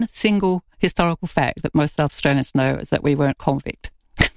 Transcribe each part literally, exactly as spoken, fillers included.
single historical fact that most South Australians know is that we weren't convict.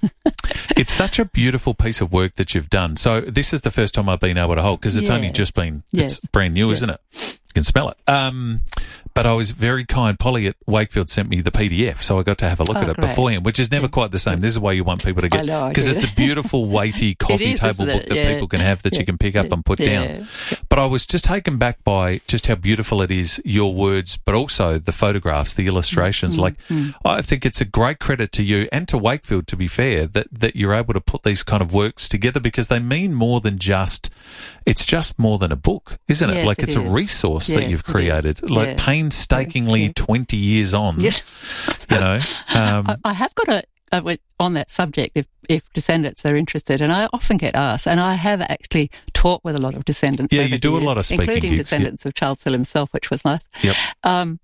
It's such a beautiful piece of work that you've done. So this is the first time I've been able to hold, because it's yeah. only just been, yes. it's brand new, yes. isn't it? You can smell it. Um, but I was very kind. Polly at Wakefield sent me the P D F, so I got to have a look oh, at it great. beforehand, which is never quite the same. This is why you want people to get, because it's a beautiful, weighty coffee is, table book it? that yeah. people can have that yeah. you can pick up and put yeah. down. But I was just taken back by just how beautiful it is, your words, but also the photographs, the illustrations. Mm, like, mm. I think it's a great credit to you and to Wakefield, to be fair, that, that you're able to put these kind of works together, because they mean more than just, it's just more than a book, isn't it? Yes, like it it's is. a resource yeah, that you've created, like yeah. painstakingly yeah. twenty years on, yes. you know. Um, I, I have got a, a, on that subject, if, if descendants are interested, and I often get asked, and I have actually taught with a lot of descendants. Yeah, over you do the a years, lot of speaking including gigs, descendants yeah. of Charles Hill himself, which was nice. Yep. Um,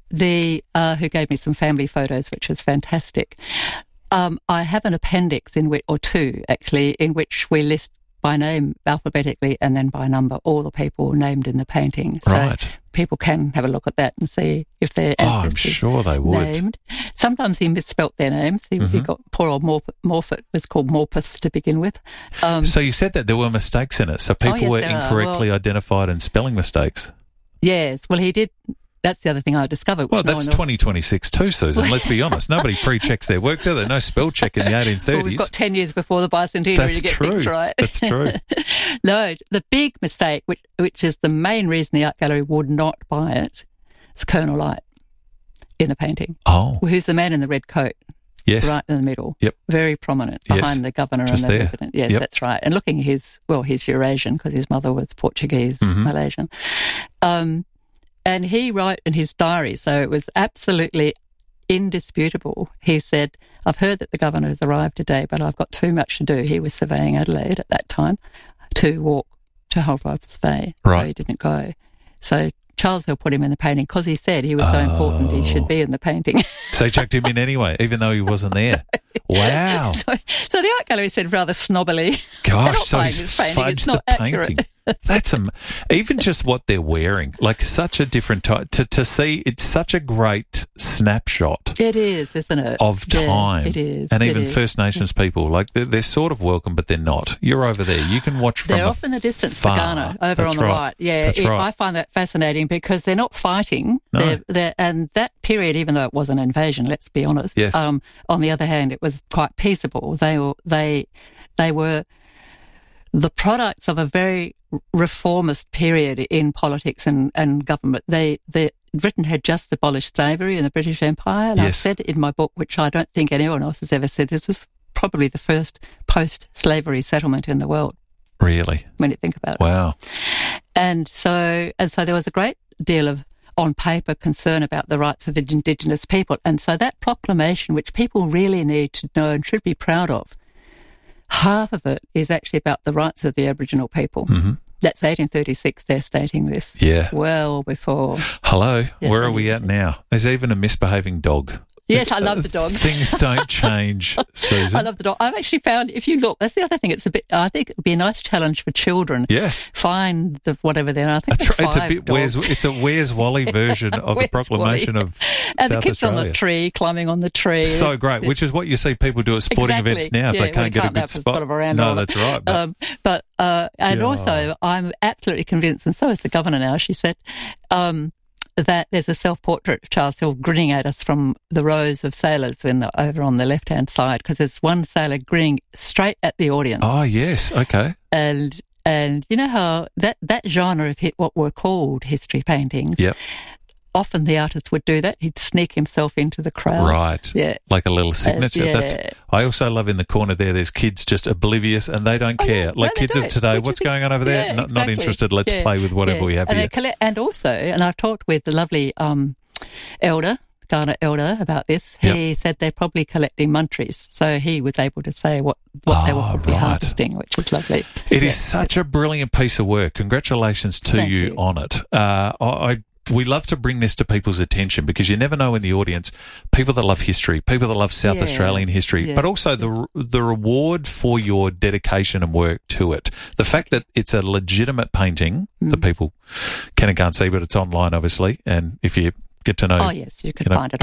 the uh, who gave me some family photos, which was fantastic. Um, I have an appendix in which, or two actually, in which we list by name alphabetically and then by number all the people named in the painting. So right. people can have a look at that and see if they're oh, I'm sure they would. named. Sometimes he misspelt their names. He, mm-hmm. he got poor old Morp- Morphet was called Morpeth to begin with. Um, so you said that there were mistakes in it. So people oh, yes, were there are. incorrectly Well, identified and spelling mistakes. Yes. Well, he did. That's the other thing I discovered. Which Well, no that's one else- twenty twenty-six too, Susan. Let's be honest. Nobody pre-checks their work, do they? No spell check in the eighteen thirties. Well, we've got ten years before the bicentenary That's to get true. things right. That's true. No, the big mistake, which which is the main reason the art gallery would not buy it, is Colonel Light in the painting. Oh. Who's the man in the red coat? Yes. Right in the middle. Yep. Very prominent Yes. behind the governor Just and the there. president. Yes, Yep. that's right. And looking at his, well, he's Eurasian because his mother was Portuguese, Mhm. Malaysian. Um, and he wrote in his diary, so it was absolutely indisputable. He said, I've heard that the governor has arrived today, but I've got too much to do. He was surveying Adelaide at that time to walk to Holbrook's Bay. Right. So he didn't go. So Charles Hill put him in the painting because he said he was so Oh. important he should be in the painting. So he chucked him in anyway, even though he wasn't there. Wow. So, so the art gallery said rather snobbily, Gosh, not so buying he's this painting, it's fudged not the accurate. painting. That's am- even just what they're wearing, like such a different type. To, to see, it's such a great snapshot It is, isn't it? of Yeah, time. it is. And it even is. First Nations people, like they're, they're sort of welcome, but they're not. You're over there. You can watch from They're off in the distance, far. Sagana, over That's on the right. right. Yeah, That's it, right. I find that fascinating because they're not fighting. No. They're, they're, and that period, even though it was an invasion, let's be honest. Yes. Um, on the other hand, it was quite peaceable. They were they they were the products of a very reformist period in politics and, and government. They they Britain had just abolished slavery in the British Empire, and Yes. I've said in my book, which I don't think anyone else has ever said, this was probably the first post-slavery settlement in the world. Really? When you think about it. Wow. And so, and so there was a great deal of, on paper, concern about the rights of Indigenous people. And so that proclamation, which people really need to know and should be proud of, half of it is actually about the rights of the Aboriginal people. Mm-hmm. That's eighteen thirty-six, they're stating this. Yeah. Well before. Hello, Yeah, where are thank we you. at now? There's even a misbehaving dog. Yes, I love the dog. Things don't change, Susan. I love the dog. I've actually found, if you look, that's the other thing, it's a bit, I think it would be a nice challenge for children. Yeah. Find the whatever they're, I think That's right. there's It's a five bit dogs. Where's it's a Where's Wally version of the Where's proclamation Wally? of And South the kids Australia. on the tree, climbing on the tree. So great, which is what you see people do at sporting Exactly. events now if Yeah, they well, can't you get can't a have good a spot. sort of veranda no, on it. that's right. But Um, but uh, and Yeah. also, I'm absolutely convinced, and so is the governor now. She said um, that there's a self-portrait of Charles Hill grinning at us from the rows of sailors in the, over on the left-hand side, because there's one sailor grinning straight at the audience. oh yes, okay. And and you know how that that genre of hit what were called history paintings. Yep. Often the artist would do that. He'd sneak himself into the crowd. Right. Yeah. Like a little signature. yeah. That's, I also love in the corner there, there's kids just oblivious and they don't Oh, care. yeah. Like No, they kids of don't. today, Which what's is- going on over there? Yeah, not, not exactly. interested. Let's Yeah, play with whatever yeah. we have and here. They collect, and also, and I talked with the lovely um, elder, Ghana elder, about this. He Yep. said they're probably collecting munchies. So he was able to say what, what they were Oh, probably right. harvesting, which is lovely. It Yeah. is such a brilliant piece of work. Congratulations to Thank you, you. on it. Uh, I, I we love to bring this to people's attention because you never know in the audience people that love history, people that love South Yeah. Australian history, Yeah. but also the the reward for your dedication and work to it. The fact that it's a legitimate painting Mm. that people can and can't see, but it's online obviously, and if you get to know. Oh, yes, you can you know, find it